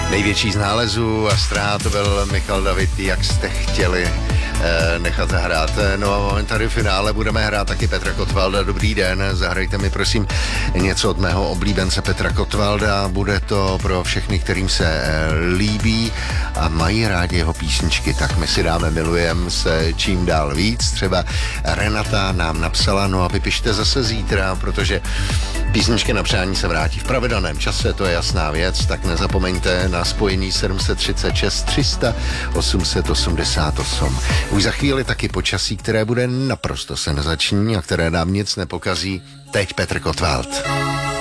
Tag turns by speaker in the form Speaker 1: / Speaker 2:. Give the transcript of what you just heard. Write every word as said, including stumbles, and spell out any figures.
Speaker 1: Největší z nálezů a ztrát to byl Michal David, Jak jste chtěli eh, nechat zahrát. No a momentálně v finále budeme hrát taky Petra Kotwalda. Dobrý den, zahrajte mi prosím něco od mého oblíbence Petra Kotwalda. Bude to pro všechny, kterým se eh, líbí a mají rádi jeho písničky, tak my si dáme Milujem se čím dál víc. Třeba Renata nám napsala, no a vypište zase zítra, protože písničky na přání se vrátí v pravidelném čase, to je jasná věc, tak nezapomeňte na spojení sedm set třicet šest tři sta osm set osmdesát osm. Už za chvíli taky počasí, které bude naprosto senzační a které nám nic nepokazí. Teď Petr Kotwald.